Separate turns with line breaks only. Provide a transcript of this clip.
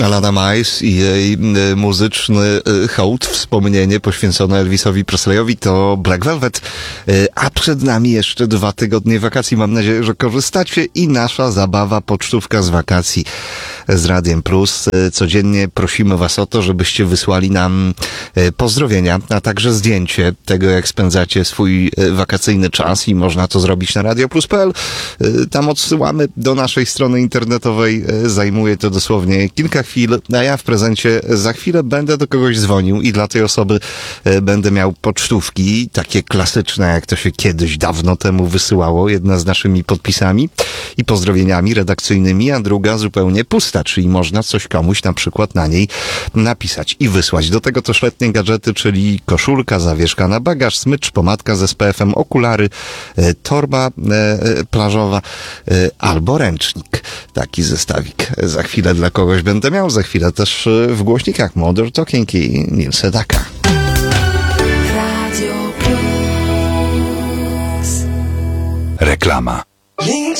Alana Miles i jej muzyczny hołd, wspomnienie poświęcone Elvisowi Presleyowi to Black Velvet, a przed nami jeszcze 2 tygodnie wakacji. Mam nadzieję, że korzystacie i nasza zabawa, pocztówka z wakacji z Radiem Plus. Codziennie prosimy was o to, żebyście wysłali nam pozdrowienia, a także zdjęcie tego, jak spędzacie swój wakacyjny czas i można to zrobić na radioplus.pl. Tam odsyłamy do naszej strony internetowej. Zajmuje to dosłownie kilka chwil, a ja w prezencie za chwilę będę do kogoś dzwonił i dla tej osoby będę miał pocztówki, takie klasyczne, jak to się kiedyś dawno temu wysyłało, jedna z naszymi podpisami i pozdrowieniami redakcyjnymi, a druga zupełnie pusta, czyli można coś komuś na przykład na niej napisać i wysłać. Do tego też letnie gadżety, czyli koszulka, zawieszka na bagaż, smycz, pomadka z SPF-em, okulary, torba plażowa albo ręcznik. Taki zestawik za chwilę dla kogoś będę miał, za chwilę też w głośnikach Modern Talking i Neil Sedaka.
Radio Plus.
Reklama.